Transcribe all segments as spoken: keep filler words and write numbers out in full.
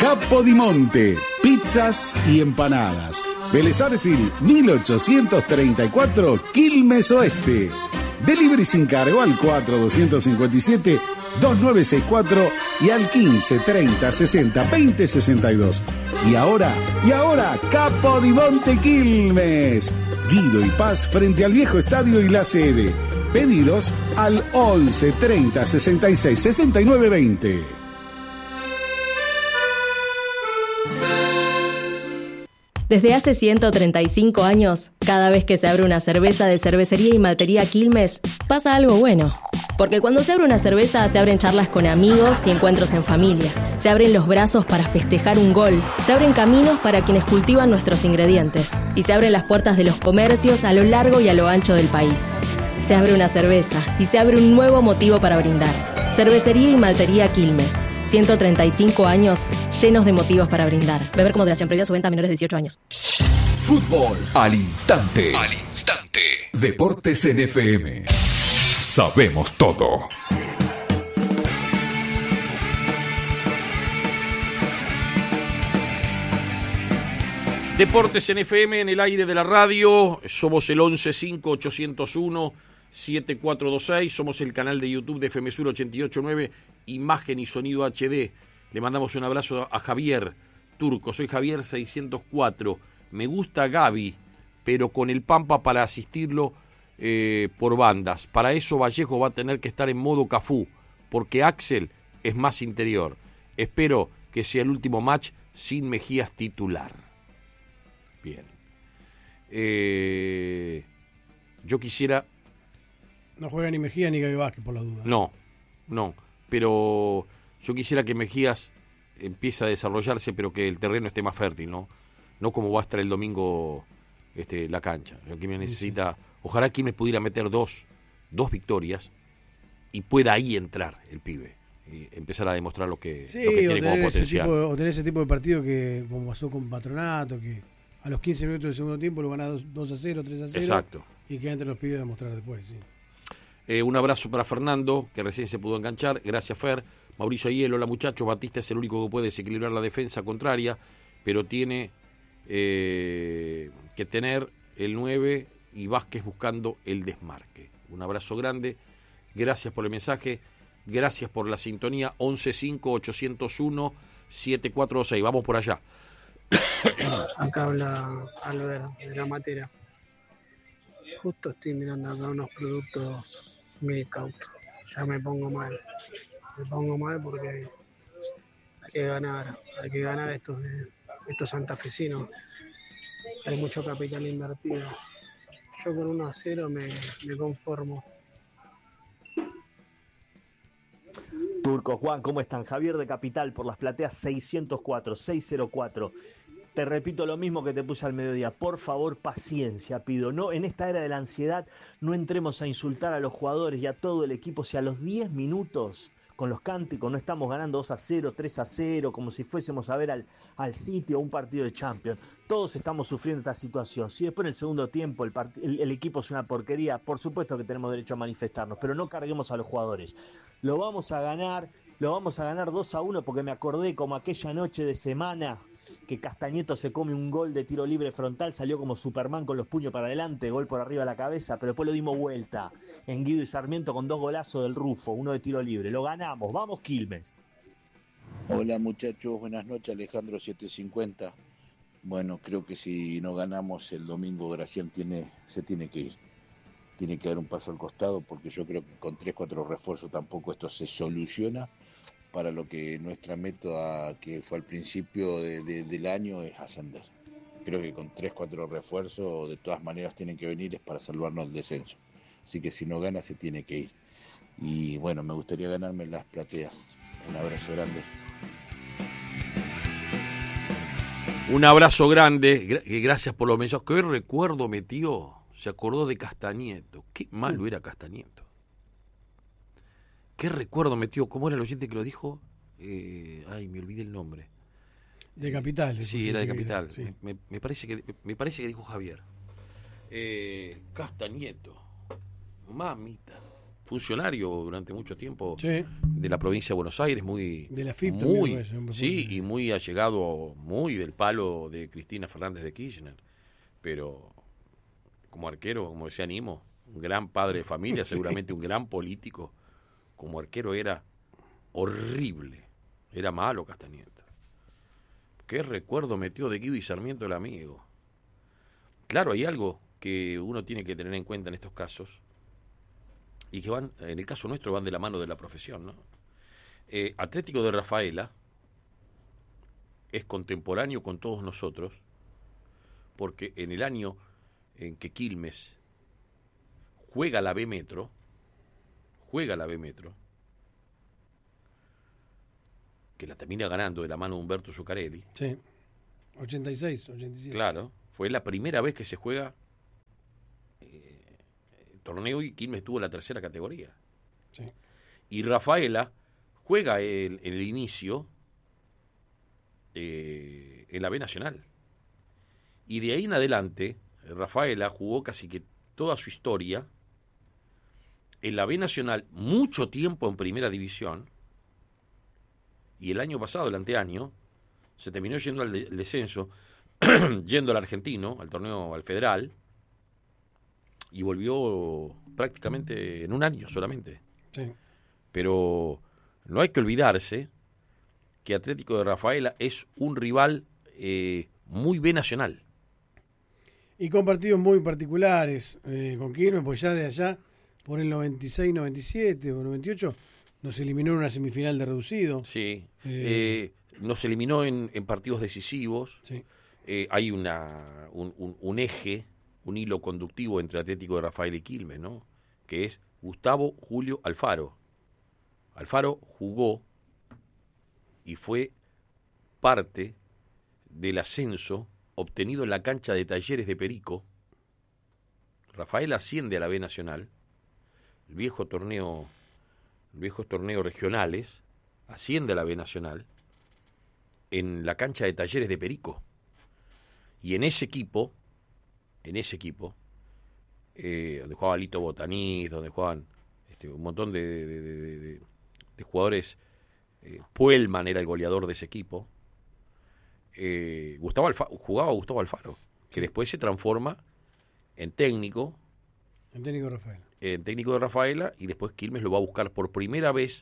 Capodimonte, pizzas y empanadas. Vélez Arfield, mil ochocientos treinta y cuatro, Quilmes Oeste. Delivery sin cargo al cuatro dos cinco siete, dos nueve seis cuatro y al quince, treinta, sesenta, veinte, sesenta y dos. Y ahora, y ahora, Capodimonte Quilmes. Guido y Paz frente al viejo estadio y la sede. Pedidos al once, treinta, sesenta y seis, sesenta y nueve, veinte. Desde hace ciento treinta y cinco años, cada vez que se abre una cerveza de Cervecería y Maltería Quilmes, pasa algo bueno. Porque cuando se abre una cerveza, se abren charlas con amigos y encuentros en familia. Se abren los brazos para festejar un gol. Se abren caminos para quienes cultivan nuestros ingredientes. Y se abren las puertas de los comercios a lo largo y a lo ancho del país. Se abre una cerveza y se abre un nuevo motivo para brindar. Cervecería y Maltería Quilmes. ciento treinta y cinco años llenos de motivos para brindar. Beber con moderación, previa su venta a menores de dieciocho años. Fútbol al instante. Al instante. Deportes en F M. Sabemos todo. Deportes en F M, en el aire de la radio. Somos el once cinco ochocientos uno siete cuatro dos seis. Somos el canal de YouTube de F M Sur ochenta y ocho nueve. Imagen y sonido H D. Le mandamos un abrazo a Javier Turco. Soy Javier seiscientos cuatro. Me gusta Gaby, pero con el Pampa para asistirlo eh, por bandas. Para eso Vallejo va a tener que estar en modo Cafú, porque Axel es más interior. Espero que sea el último match sin Mejías titular. Bien. Eh, yo quisiera... No juega ni Mejía ni Gaby Vázquez, por la duda. No, no. Pero yo quisiera que Mejías empiece a desarrollarse, pero que el terreno esté más fértil, ¿no? No como va a estar el domingo este, la cancha. Aquí me necesita... Sí. Ojalá Quilmes pudiera meter dos, dos victorias y pueda ahí entrar el pibe. Y empezar a demostrar lo que, sí, lo que tiene como potencial. Tipo, o tener ese tipo de partido que, como pasó con Patronato, que a los quince minutos del segundo tiempo lo ganás dos a cero, tres a cero. Exacto. Y que entre los pibes a demostrar después, sí. Eh, un abrazo para Fernando, que recién se pudo enganchar. Gracias, Fer. Mauricio Hielo, hola muchachos. Batista es el único que puede desequilibrar la defensa contraria, pero tiene eh, que tener el nueve y Vázquez buscando el desmarque. Un abrazo grande. Gracias por el mensaje. Gracias por la sintonía. once cinco ochocientos uno siete cuatro dos seis. Vamos por allá. Acá habla Albert de la Matera. Justo estoy mirando acá unos productos Milkout. Ya me pongo mal. Me pongo mal porque hay que ganar. Hay que ganar estos, estos santafesinos. Hay mucho capital invertido. Yo con uno a cero me, me conformo. Turco, Juan, ¿cómo están? Javier de Capital por las plateas seiscientos cuatro, seiscientos cuatro. Te repito lo mismo que te puse al mediodía. Por favor, paciencia, pido. No, en esta era de la ansiedad, no entremos a insultar a los jugadores y a todo el equipo. Si a los diez minutos, con los cánticos, no estamos ganando dos a cero, tres a cero, como si fuésemos a ver al, al City o un partido de Champions. Todos estamos sufriendo esta situación. Si después en el segundo tiempo el, part- el, el equipo es una porquería, por supuesto que tenemos derecho a manifestarnos, pero no carguemos a los jugadores. Lo vamos a ganar, lo vamos a ganar dos a uno porque me acordé como aquella noche de semana que Castañeto se come un gol de tiro libre frontal, salió como Superman con los puños para adelante, gol por arriba de la cabeza, pero después lo dimos vuelta en Guido y Sarmiento con dos golazos del Rufo, uno de tiro libre. Lo ganamos, vamos Quilmes. Hola muchachos, buenas noches, Alejandro setecientos cincuenta. Bueno, creo que si no ganamos el domingo, Gracián tiene, se tiene que ir. Tiene que dar un paso al costado porque yo creo que con tres cuatro refuerzos tampoco esto se soluciona para lo que nuestra meta que fue al principio de, de, del año es ascender. Creo que con tres cuatro refuerzos de todas maneras tienen que venir es para salvarnos el descenso. Así que si no gana se tiene que ir. Y bueno, me gustaría ganarme las plateas. Un abrazo grande. Un abrazo grande. Gracias por los mensajes. ¿Qué recuerdo metió? Se acordó de Castañeto. Qué malo era Castañeto. ¿Qué recuerdo metió? ¿Cómo era el oyente que lo dijo? Eh, ay, me olvidé el nombre. De Capital. Sí, era de Capital. Sí. Me, me, parece que, me parece que dijo Javier. Eh, Castañeto. Mamita. funcionario durante mucho tiempo Sí. de la provincia de Buenos Aires, muy, De la F I P muy, también, pues, un poco. sí, y muy allegado, muy del palo de Cristina Fernández de Kirchner, pero como arquero, como decía Nimo, un gran padre de familia, Sí. seguramente un gran político, como arquero era horrible, era malo Castañeta. Qué recuerdo metió de Guido y Sarmiento el amigo. Claro, hay algo que uno tiene que tener en cuenta en estos casos, y que van, en el caso nuestro, van de la mano de la profesión, ¿no? Eh, Atlético de Rafaela es contemporáneo con todos nosotros, porque en el año en que Quilmes juega la B Metro, juega la B Metro, que la termina ganando de la mano de Humberto Zuccarelli. Sí. ochenta y seis, ochenta y siete. Claro, fue la primera vez que se juega eh, el torneo y Quilmes tuvo la tercera categoría. Sí. Y Rafaela juega el, el inicio eh, en la B Nacional. Y de ahí en adelante, Rafaela jugó casi que toda su historia en la B Nacional, mucho tiempo en Primera División, y el año pasado, el anteaño, se terminó yendo al de- el descenso, yendo al argentino, al torneo, al federal, y volvió prácticamente en un año solamente. Sí. Pero no hay que olvidarse que Atlético de Rafaela es un rival eh, muy B Nacional. Y con partidos muy particulares eh, con Quilmes, pues ya de allá, por el noventa y seis, noventa y siete o noventa y ocho, nos eliminó en una semifinal de reducido. Sí. Eh, Eh, nos eliminó en, en partidos decisivos. Sí. Eh, hay una, un, un, un eje, un hilo conductivo entre Atlético de Rafaela y Quilmes, ¿no? Que es Gustavo Julio Alfaro. Alfaro jugó y fue parte del ascenso obtenido en la cancha de Talleres de Perico. Rafael asciende a la B Nacional, el viejo torneo, el viejo torneo regionales, asciende a la B Nacional en la cancha de Talleres de Perico. Y en ese equipo, en ese equipo, eh, donde jugaba Lito Botanís, donde jugaban este, un montón de, de, de, de, de, de jugadores, eh, Puelman era el goleador de ese equipo, eh, Gustavo Alfa- jugaba Gustavo Alfaro, que Sí. después se transforma en técnico, El técnico Rafael. en técnico de Rafaela, y después Quilmes lo va a buscar por primera vez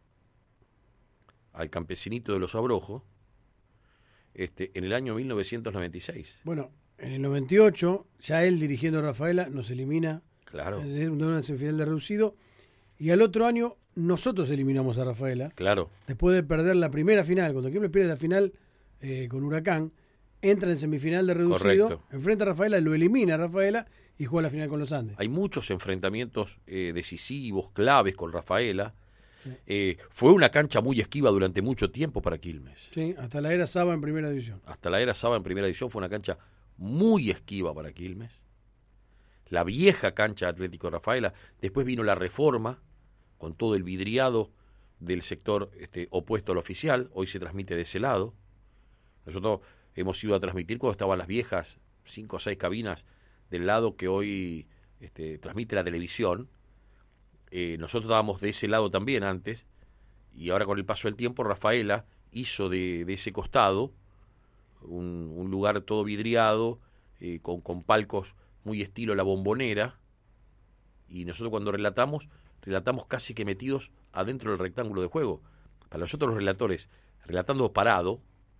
al campesinito de los Abrojos, este, en el año mil novecientos noventa y seis. Bueno, en el noventa y ocho, ya él dirigiendo a Rafaela, nos elimina Claro, de una semifinal de reducido. Y al otro año, nosotros eliminamos a Rafaela. claro. Después de perder la primera final, cuando Quilmes pierde la final eh, con Huracán, entra en semifinal de reducido, Correcto. enfrenta a Rafaela, lo elimina a Rafaela y juega la final con los Andes. Hay muchos enfrentamientos eh, decisivos, claves con Rafaela. Sí. Eh, fue una cancha muy esquiva durante mucho tiempo para Quilmes. Sí, hasta la era Saba en primera división. Hasta la era Saba en primera división fue una cancha muy esquiva para Quilmes. La vieja cancha de Atlético de Rafaela. Después vino la reforma con todo el vidriado del sector este, opuesto al oficial. Hoy se transmite de ese lado. Nosotros hemos ido a transmitir cuando estaban las viejas cinco o seis cabinas del lado que hoy este, transmite la televisión. Eh, nosotros estábamos de ese lado también antes, y ahora con el paso del tiempo Rafaela hizo de, de ese costado un, un lugar todo vidriado, eh, con, con palcos muy estilo La Bombonera, y nosotros cuando relatamos, relatamos casi que metidos adentro del rectángulo de juego. Para nosotros los relatores, relatando parado,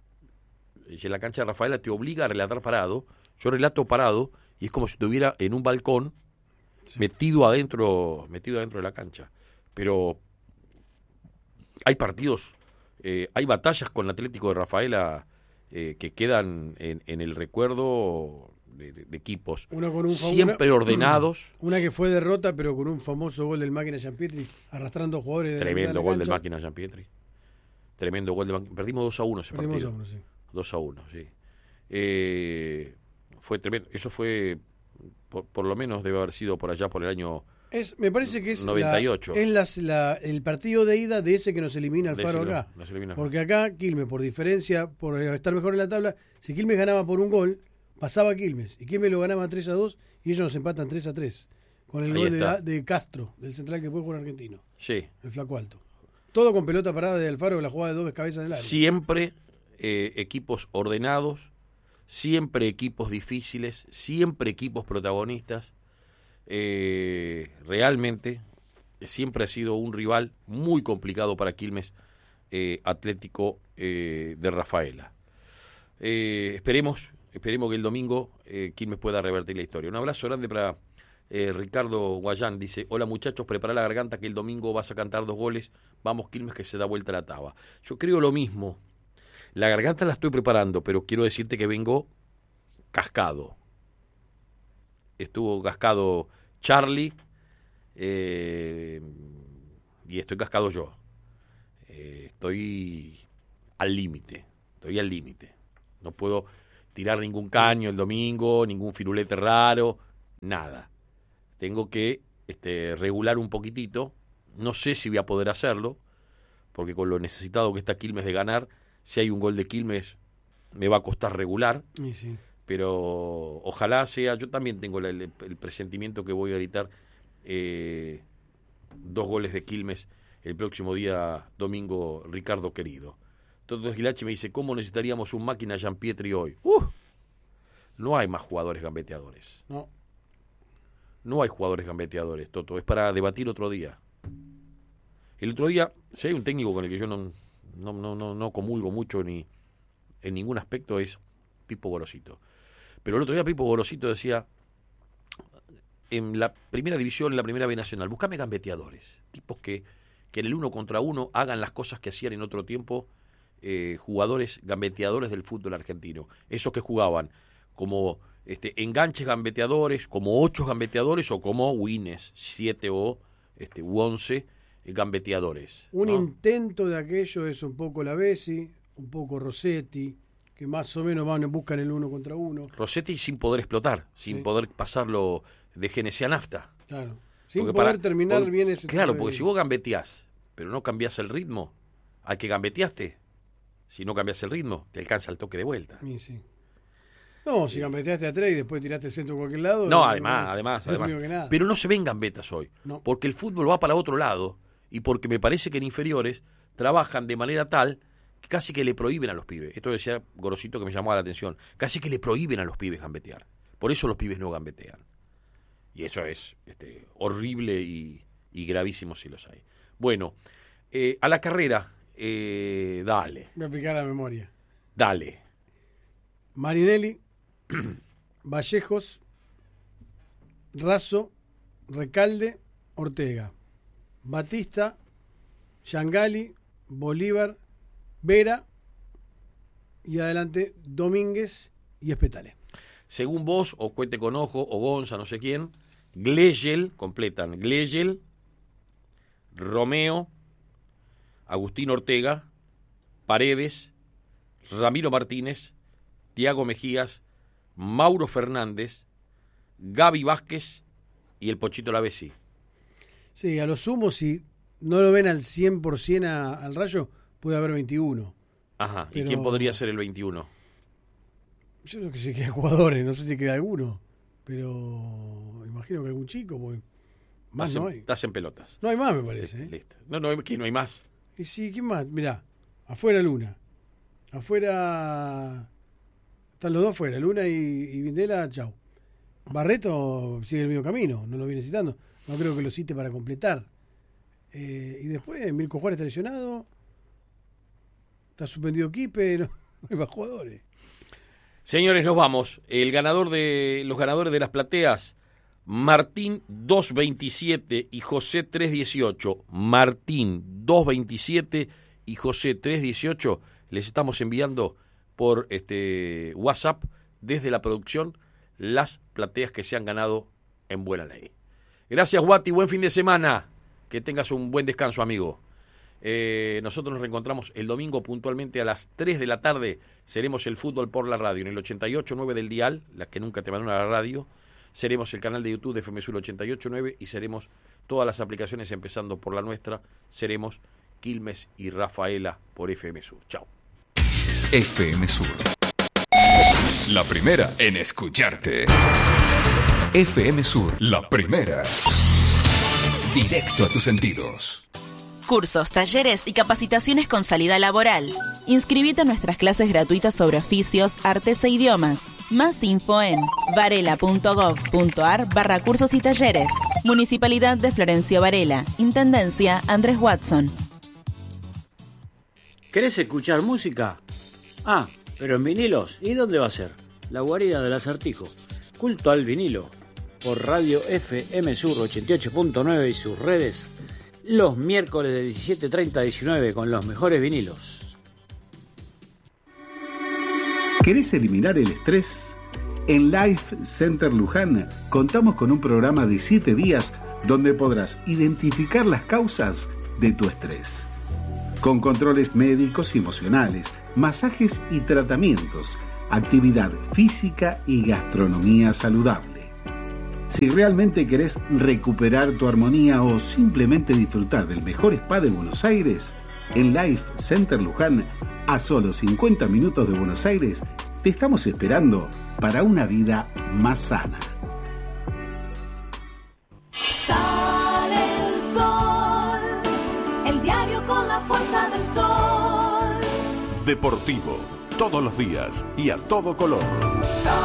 y en la cancha de Rafaela te obliga a relatar parado, yo relato parado, y es como si estuviera en un balcón, Sí. metido adentro, metido adentro de la cancha. Pero hay partidos, eh, hay batallas con Atlético de Rafaela eh, que quedan en, en el recuerdo de, de- de equipos Uno con un fa- siempre una- ordenados. Una que fue derrota, pero con un famoso gol del máquina Giampietri, arrastrando jugadores de la mitad de Tremendo la gol del cancha. máquina Giampietri. Tremendo gol del máquina. Perdimos dos a uno ese Perdimos partido. a uno, sí. dos a uno, sí. Eh, fue tremendo. Eso fue, por, por lo menos debe haber sido por allá por el año Es, me parece que es, noventa y ocho. La, es las- la- el partido de ida de ese que nos elimina de Alfaro ese que acá. no- no se elimina. Porque acá Quilmes, por diferencia, por estar mejor en la tabla, si Quilmes ganaba por un gol, pasaba a Quilmes. Y Quilmes lo ganaba tres a dos y ellos nos empatan tres a tres. con el Ahí gol está. de, de Castro, del central que puede jugar argentino, Sí. el flaco alto. Todo con pelota parada de Alfaro, la jugada de dos cabezas en el área. Siempre eh, equipos ordenados, siempre equipos difíciles, siempre equipos protagonistas. Eh, realmente siempre ha sido un rival muy complicado para Quilmes eh, Atlético eh, de Rafaela. Eh, esperemos, esperemos que el domingo eh, Quilmes pueda revertir la historia. Un abrazo grande para eh, Ricardo Guayán. Dice, hola muchachos, prepara la garganta que el domingo vas a cantar dos goles. Vamos Quilmes que se da vuelta la taba. Yo creo lo mismo. La garganta la estoy preparando, pero quiero decirte que vengo cascado. Estuvo cascado Charlie eh, y estoy cascado yo. Eh, estoy al límite, estoy al límite. No puedo tirar ningún caño el domingo, ningún firulete raro, nada. Tengo que este, regular un poquitito. No sé si voy a poder hacerlo, porque con lo necesitado que está Quilmes de ganar, si hay un gol de Quilmes me va a costar regular. Sí, sí. Pero ojalá sea, yo también tengo el, el, el presentimiento que voy a gritar eh, dos goles de Quilmes el próximo día domingo, Ricardo querido. Toto Gilachi me dice, ¿cómo necesitaríamos un máquina Gianpietri hoy? ¡Uh! No hay más jugadores gambeteadores. No. No hay jugadores gambeteadores, Toto. Es para debatir otro día. El otro día, si hay un técnico con el que yo no, no, no, no, no comulgo mucho ni en ningún aspecto, es Pipo Gorosito. Pero el otro día Pipo Gorosito decía, en la primera división, en la primera B nacional, buscame gambeteadores, tipos que, que en el uno contra uno hagan las cosas que hacían en otro tiempo eh, jugadores gambeteadores del fútbol argentino. Esos que jugaban como este, enganches gambeteadores, como ocho gambeteadores o como wines, siete o este, u once gambeteadores. Un ¿no? intento de aquello es un poco la Bessi, un poco Rossetti, que más o menos van en busca en el uno contra uno. Rossetti sin poder explotar, sin Sí. poder pasarlo de G N C a nafta. Claro. Sin Porque poder para- terminar por- bien ese Claro, tipo de- porque si vos gambeteás, pero no cambiás el ritmo, al que gambeteaste, si no cambiás el ritmo, te alcanza el toque de vuelta. Sí, sí. No, si gambeteaste a tres y después tiraste el centro a cualquier lado. No, además, además, no es además. único que nada. Pero no se ven gambetas hoy, No. porque el fútbol va para otro lado y porque me parece que en inferiores trabajan de manera tal que casi que le prohíben a los pibes. Esto decía Gorosito que me llamaba la atención. Casi que le prohíben a los pibes gambetear. Por eso los pibes no gambetean. Y eso es este, horrible y, y gravísimo si los hay. Bueno, eh, a la carrera, eh, dale, Voy a aplicar la memoria. dale. Marinelli, Vallejos, Razo, Recalde, Ortega, Batista, Yangali, Bolívar, Vera y adelante Domínguez y Espetale. Según vos, o Cuete con Ojo, o Gonza, no sé quién, Gleyel, completan, Gleyel, Romeo, Agustín Ortega, Paredes, Ramiro Martínez, Tiago Mejías, Mauro Fernández, Gaby Vázquez y el Pochito Lavesi. Sí, a lo sumo, si no lo ven al cien por ciento a- al Rayo, puede haber veintiuno. Ajá, Pero- ¿y quién podría ser el veintiuno? Yo creo que sí queda jugadores, no sé si queda alguno, pero imagino que algún chico, porque más Estás no en, hay. estás en pelotas. No hay más, me parece. ¿eh? Listo. No, no, ¿qué, no hay más? Y sí, ¿quién más? Mirá, afuera Luna. Afuera. Están los dos afuera, Luna y, y Vindela, chau. Barreto sigue el mismo camino, no lo viene citando. No creo que lo cite para completar. Eh, y después, Mirko Juárez está lesionado. Está suspendido Quipe, no, no hay más jugadores. Señores, nos vamos. El ganador de los ganadores de las plateas, Martín dos veintisiete y José tres dieciocho. Martín dos veintisiete y José tres dieciocho. Les estamos enviando por este WhatsApp desde la producción las plateas que se han ganado en buena ley. Gracias, Guati. Buen fin de semana. Que tengas un buen descanso, amigo. Eh, nosotros nos reencontramos el domingo puntualmente a las tres de la tarde. Seremos el fútbol por la radio en el ochenta y ocho punto nueve del dial, la que nunca te mandó a la radio. Seremos el canal de YouTube de F M Sur ochenta y ocho punto nueve y seremos todas las aplicaciones empezando por la nuestra. Seremos Quilmes y Rafaela por F M Sur. Chao. F M Sur. La primera en escucharte. F M Sur, la primera. Directo a tus sentidos. Cursos, talleres y capacitaciones con salida laboral. Inscribite a nuestras clases gratuitas sobre oficios, artes e idiomas. Más info en varela.gov.ar barra cursos y talleres. Municipalidad de Florencio Varela. Intendencia Andrés Watson. ¿Querés escuchar música? Ah, pero en vinilos. ¿Y dónde va a ser? La guarida del Acertijo. Culto al vinilo. Por Radio F M Sur ochenta y ocho punto nueve y sus redes. Los miércoles de diecisiete treinta a diecinueve con los mejores vinilos. ¿Querés eliminar el estrés? En Life Center Luján contamos con un programa de siete días donde podrás identificar las causas de tu estrés. Con controles médicos y emocionales, masajes y tratamientos, actividad física y gastronomía saludable. Si realmente querés recuperar tu armonía o simplemente disfrutar del mejor spa de Buenos Aires, en Life Center Luján, a solo cincuenta minutos de Buenos Aires, te estamos esperando para una vida más sana. Sale el sol, el diario con la fuerza del sol. Deportivo, todos los días y a todo color.